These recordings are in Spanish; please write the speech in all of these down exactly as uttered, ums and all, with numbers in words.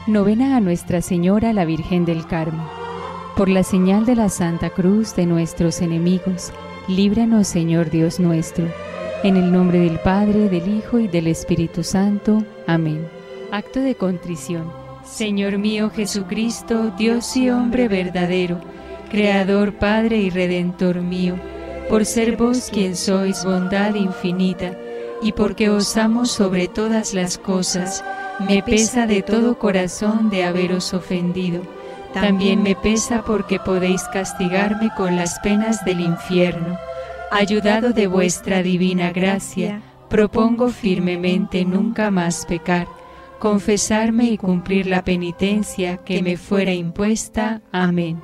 Novena a Nuestra Señora la Virgen del Carmen. Por la señal de la Santa Cruz de nuestros enemigos, líbranos, Señor Dios nuestro. En el nombre del Padre, del Hijo y del Espíritu Santo. Amén. Acto de contrición. Señor mío Jesucristo, Dios y hombre verdadero, Creador, Padre y Redentor mío, por ser vos quien sois bondad infinita, y porque os amo sobre todas las cosas, me pesa de todo corazón de haberos ofendido. También me pesa porque podéis castigarme con las penas del infierno. Ayudado de vuestra divina gracia, propongo firmemente nunca más pecar, confesarme y cumplir la penitencia que me fuera impuesta. Amén.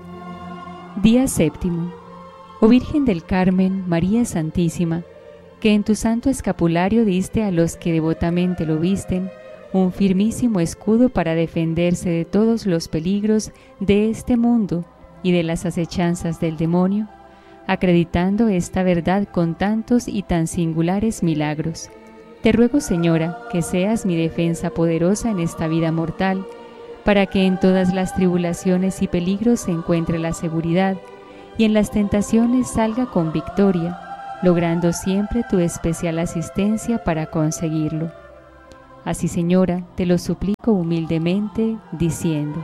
Día séptimo. Oh Virgen del Carmen, María Santísima, que en tu santo escapulario diste a los que devotamente lo visten un firmísimo escudo para defenderse de todos los peligros de este mundo y de las acechanzas del demonio, acreditando esta verdad con tantos y tan singulares milagros. Te ruego, Señora, que seas mi defensa poderosa en esta vida mortal, para que en todas las tribulaciones y peligros se encuentre la seguridad, y en las tentaciones salga con victoria, logrando siempre tu especial asistencia para conseguirlo. Así, Señora, te lo suplico humildemente, diciendo: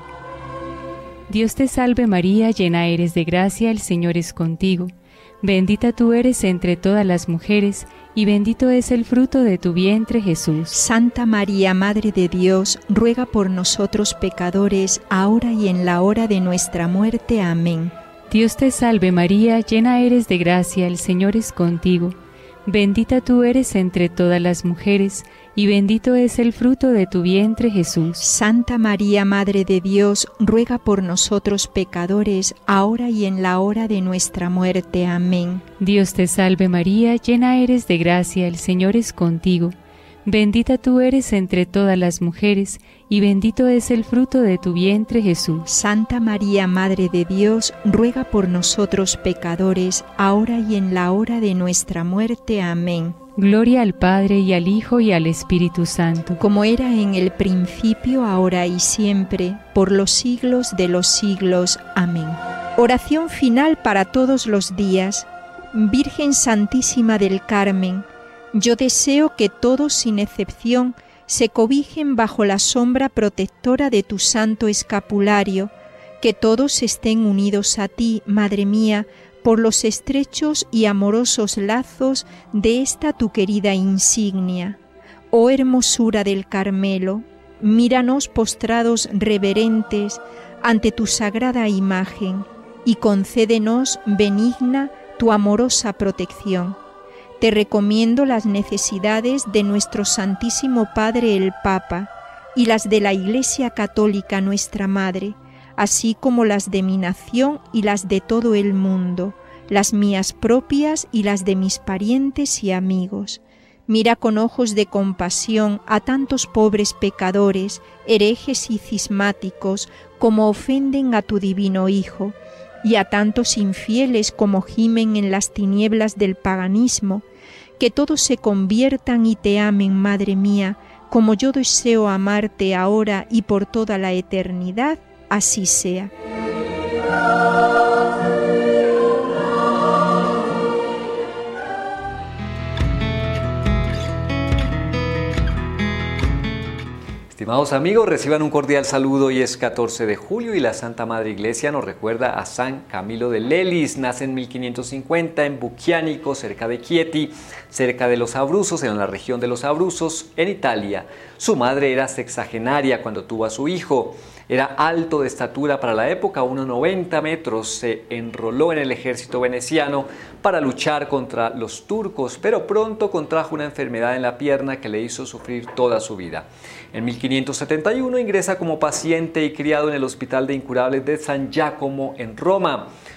Dios te salve María, llena eres de gracia, el Señor es contigo. Bendita tú eres entre todas las mujeres, y bendito es el fruto de tu vientre, Jesús. Santa María, Madre de Dios, ruega por nosotros pecadores, ahora y en la hora de nuestra muerte. Amén. Dios te salve María, llena eres de gracia, el Señor es contigo. Bendita tú eres entre todas las mujeres, y bendito es el fruto de tu vientre, Jesús. Santa María, Madre de Dios, ruega por nosotros pecadores, ahora y en la hora de nuestra muerte. Amén. Dios te salve María, llena eres de gracia, el Señor es contigo. Bendita tú eres entre todas las mujeres, y bendito es el fruto de tu vientre, Jesús. Santa María, Madre de Dios, ruega por nosotros pecadores, ahora y en la hora de nuestra muerte. Amén. Gloria al Padre, y al Hijo, y al Espíritu Santo. Como era en el principio, ahora y siempre, por los siglos de los siglos. Amén. Oración final para todos los días. Virgen Santísima del Carmen, yo deseo que todos, sin excepción, se cobijen bajo la sombra protectora de tu santo escapulario, que todos estén unidos a ti, Madre mía, por los estrechos y amorosos lazos de esta tu querida insignia. Oh hermosura del Carmelo, míranos postrados reverentes ante tu sagrada imagen, y concédenos, benigna, tu amorosa protección. Te recomiendo las necesidades de nuestro Santísimo Padre el Papa y las de la Iglesia Católica nuestra Madre, así como las de mi nación y las de todo el mundo, las mías propias y las de mis parientes y amigos. Mira con ojos de compasión a tantos pobres pecadores, herejes y cismáticos, como ofenden a tu divino Hijo, y a tantos infieles como gimen en las tinieblas del paganismo, que todos se conviertan y te amen, Madre mía, como yo deseo amarte ahora y por toda la eternidad, así sea. Estimados amigos, reciban un cordial saludo. Hoy es catorce de julio y la Santa Madre Iglesia nos recuerda a San Camilo de Lelis. Nace en mil quinientos cincuenta en Bucchianico, cerca de Chieti, cerca de los Abruzos, en la región de los Abruzos, en Italia. Su madre era sexagenaria cuando tuvo a su hijo. Era alto de estatura para la época, unos noventa metros. Se enroló en el ejército veneciano para luchar contra los turcos, pero pronto contrajo una enfermedad en la pierna que le hizo sufrir toda su vida. En mil quinientos setenta y uno ingresa como paciente y criado en el Hospital de Incurables de San Giacomo en Roma.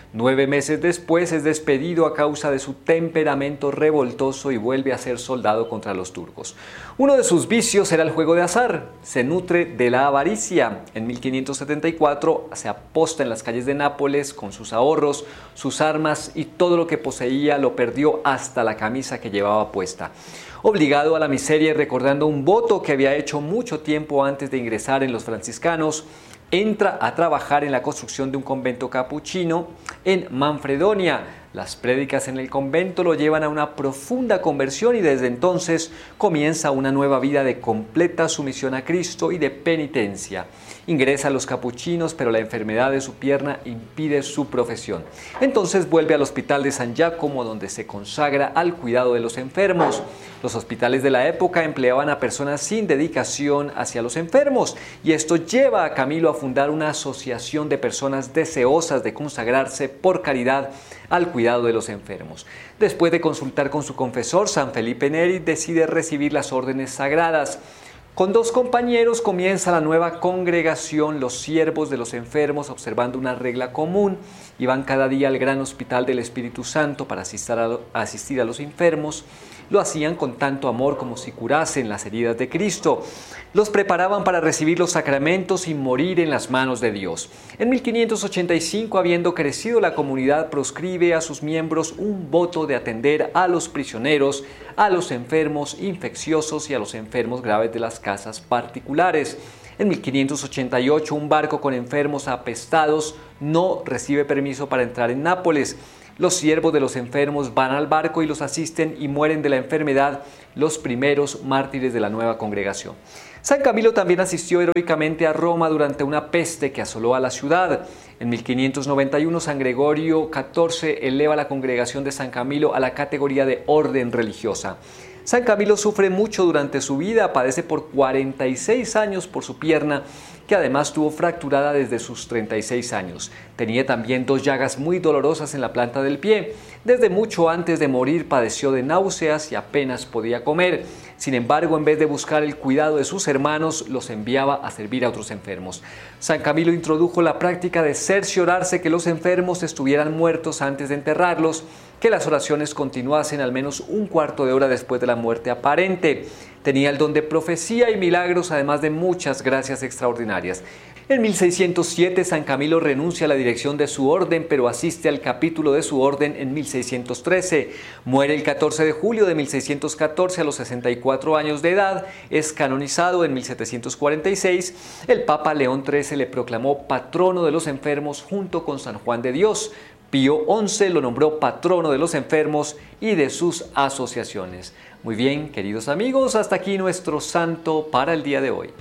Nueve meses después es despedido a causa de su temperamento revoltoso y vuelve a ser soldado contra los turcos. Uno de sus vicios era el juego de azar. Se nutre de la avaricia. En mil quinientos setenta y cuatro se aposta en las calles de Nápoles con sus ahorros, sus armas y todo lo que poseía lo perdió hasta la camisa que llevaba puesta. Obligado a la miseria y recordando un voto que había hecho mucho tiempo antes de ingresar en los franciscanos, entra a trabajar en la construcción de un convento capuchino en Manfredonia. Las prédicas en el convento lo llevan a una profunda conversión y desde entonces comienza una nueva vida de completa sumisión a Cristo y de penitencia. Ingresa a los capuchinos, pero la enfermedad de su pierna impide su profesión. Entonces vuelve al hospital de San Giacomo, donde se consagra al cuidado de los enfermos. Los hospitales de la época empleaban a personas sin dedicación hacia los enfermos, y esto lleva a Camilo a fundar una asociación de personas deseosas de consagrarse por caridad al cuidado de los enfermos. Después de consultar con su confesor, San Felipe Neri decide recibir las órdenes sagradas. Con dos compañeros comienza la nueva congregación, los siervos de los enfermos, observando una regla común. Iban cada día al gran hospital del Espíritu Santo para asistir a, lo, asistir a los enfermos. Lo hacían con tanto amor como si curasen las heridas de Cristo. Los preparaban para recibir los sacramentos y morir en las manos de Dios. En mil quinientos ochenta y cinco, habiendo crecido la comunidad, proscribe a sus miembros un voto de atender a los prisioneros, a los enfermos infecciosos y a los enfermos graves de las casas particulares. En mil quinientos ochenta y ocho, un barco con enfermos apestados no recibe permiso para entrar en Nápoles. Los siervos de los enfermos van al barco y los asisten y mueren de la enfermedad, los primeros mártires de la nueva congregación. San Camilo también asistió heroicamente a Roma durante una peste que asoló a la ciudad. En mil quinientos noventa y uno, San Gregorio catorce eleva la congregación de San Camilo a la categoría de orden religiosa. San Camilo sufre mucho durante su vida, padece por cuarenta y seis años por su pierna, que además tuvo fracturada desde sus treinta y seis años. Tenía también dos llagas muy dolorosas en la planta del pie. Desde mucho antes de morir padeció de náuseas y apenas podía comer. Sin embargo, en vez de buscar el cuidado de sus hermanos, los enviaba a servir a otros enfermos. San Camilo introdujo la práctica de cerciorarse que los enfermos estuvieran muertos antes de enterrarlos, que las oraciones continuasen al menos un cuarto de hora después de la muerte aparente. Tenía el don de profecía y milagros, además de muchas gracias extraordinarias. En mil seiscientos siete, San Camilo renuncia a la dirección de su orden, pero asiste al capítulo de su orden en mil seiscientos trece. Muere el catorce de julio de mil seiscientos catorce a los sesenta y cuatro años de edad. Es canonizado en mil setecientos cuarenta y seis. El Papa León trece le proclamó patrono de los enfermos junto con San Juan de Dios. Pío once lo nombró patrono de los enfermos y de sus asociaciones. Muy bien, queridos amigos, hasta aquí nuestro santo para el día de hoy.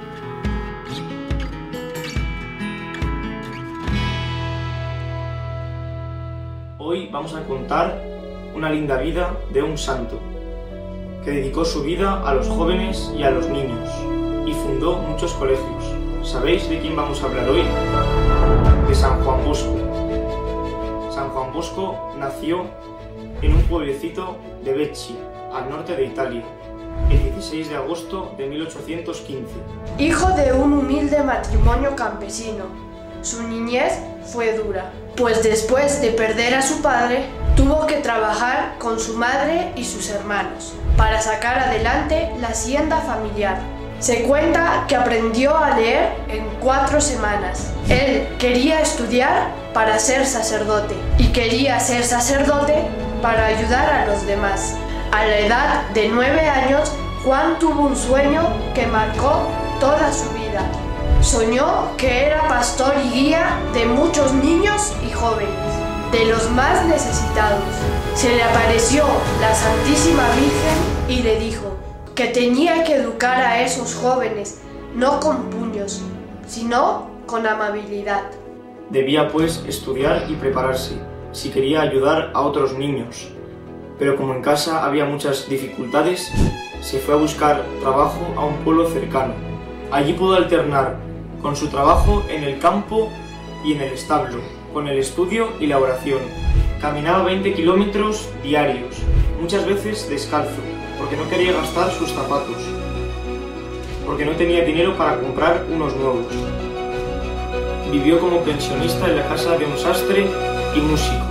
Hoy vamos a contar una linda vida de un santo que dedicó su vida a los jóvenes y a los niños y fundó muchos colegios. ¿Sabéis de quién vamos a hablar hoy? De San Juan Bosco. San Juan Bosco nació en un pueblecito de Becci, al norte de Italia, el dieciséis de agosto de mil ochocientos quince. Hijo de un humilde matrimonio campesino, su niñez fue dura, pues después de perder a su padre, tuvo que trabajar con su madre y sus hermanos para sacar adelante la hacienda familiar. Se cuenta que aprendió a leer en cuatro semanas. Él quería estudiar para ser sacerdote y quería ser sacerdote para ayudar a los demás. A la edad de nueve años, Juan tuvo un sueño que marcó toda su vida. Soñó que era pastor y guía de muchos niños y jóvenes, de los más necesitados. Se le apareció la Santísima Virgen y le dijo que tenía que educar a esos jóvenes, no con puños, sino con amabilidad. Debía pues estudiar y prepararse, si quería ayudar a otros niños. Pero como en casa había muchas dificultades, se fue a buscar trabajo a un pueblo cercano. Allí pudo alternar con su trabajo en el campo y en el establo, con el estudio y la oración. Caminaba veinte kilómetros diarios, muchas veces descalzo, porque no quería gastar sus zapatos, porque no tenía dinero para comprar unos nuevos. Vivió como pensionista en la casa de un sastre y músico.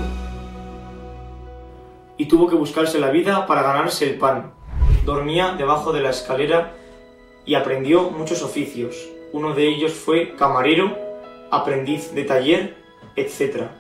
Y tuvo que buscarse la vida para ganarse el pan. Dormía debajo de la escalera y aprendió muchos oficios. Uno de ellos fue camarero, aprendiz de taller, etcétera.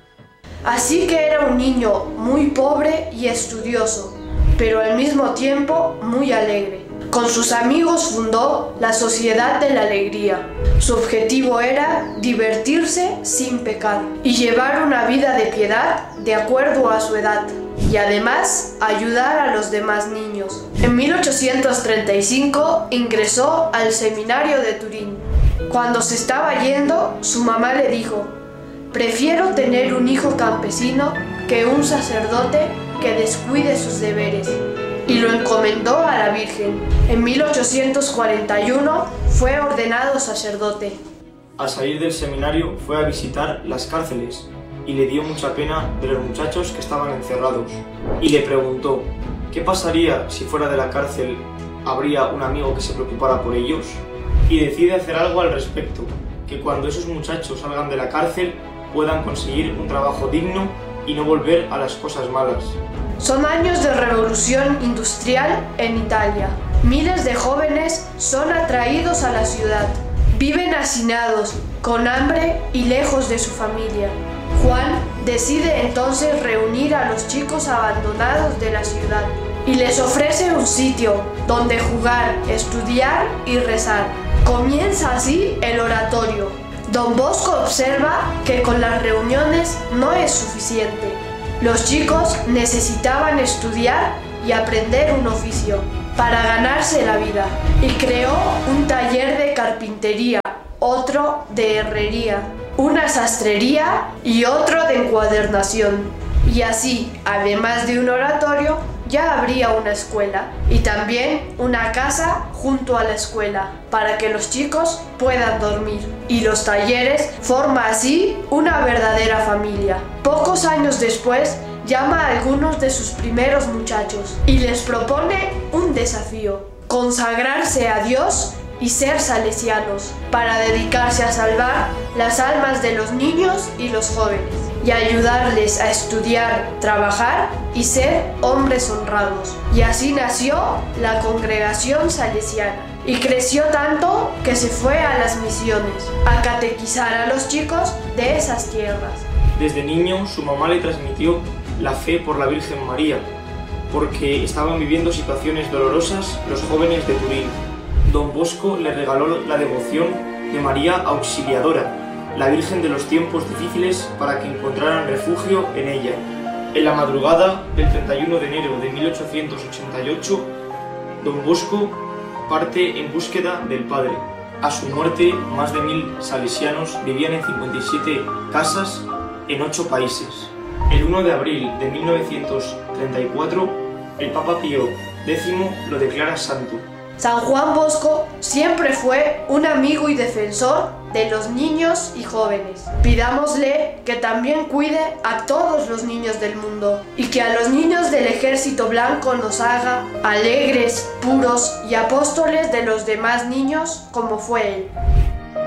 Así que era un niño muy pobre y estudioso, pero al mismo tiempo muy alegre. Con sus amigos fundó la Sociedad de la Alegría. Su objetivo era divertirse sin pecar y llevar una vida de piedad de acuerdo a su edad, y además ayudar a los demás niños. En mil ochocientos treinta y cinco ingresó al seminario de Turín. Cuando se estaba yendo, su mamá le dijo: «Prefiero tener un hijo campesino que un sacerdote que descuide sus deberes», y lo encomendó a la Virgen. En mil ochocientos cuarenta y uno fue ordenado sacerdote. Al salir del seminario fue a visitar las cárceles y le dio mucha pena de los muchachos que estaban encerrados. Y le preguntó, ¿qué pasaría si fuera de la cárcel habría un amigo que se preocupara por ellos? Y decide hacer algo al respecto, que cuando esos muchachos salgan de la cárcel puedan conseguir un trabajo digno y no volver a las cosas malas. Son años de revolución industrial en Italia. Miles de jóvenes son atraídos a la ciudad. Viven hacinados, con hambre y lejos de su familia. Juan decide entonces reunir a los chicos abandonados de la ciudad y les ofrece un sitio donde jugar, estudiar y rezar. Comienza así el oratorio. Don Bosco observa que con las reuniones no es suficiente. Los chicos necesitaban estudiar y aprender un oficio para ganarse la vida, y creó un taller de carpintería, otro de herrería, una sastrería y otro de encuadernación. Y así, además de un oratorio, ya habría una escuela y también una casa junto a la escuela para que los chicos puedan dormir. Y los talleres forman así una verdadera familia. Pocos años después, llama a algunos de sus primeros muchachos y les propone un desafío: consagrarse a Dios y ser salesianos para dedicarse a salvar las almas de los niños y los jóvenes y ayudarles a estudiar, trabajar y ser hombres honrados. Y así nació la congregación salesiana y creció tanto que se fue a las misiones a catequizar a los chicos de esas tierras. Desde niño su mamá le transmitió la fe por la Virgen María, porque estaban viviendo situaciones dolorosas los jóvenes de Turín. Don Bosco le regaló la devoción de María Auxiliadora, la Virgen de los tiempos difíciles, para que encontraran refugio en ella. En la madrugada del treinta y uno de enero de mil ochocientos ochenta y ocho, Don Bosco parte en búsqueda del Padre. A su muerte, más de mil salesianos vivían en cincuenta y siete casas en ocho países. El uno de abril de mil novecientos treinta y cuatro, el Papa Pío décimo lo declara santo. San Juan Bosco siempre fue un amigo y defensor de los niños y jóvenes. Pidámosle que también cuide a todos los niños del mundo y que a los niños del Ejército Blanco nos haga alegres, puros y apóstoles de los demás niños como fue él.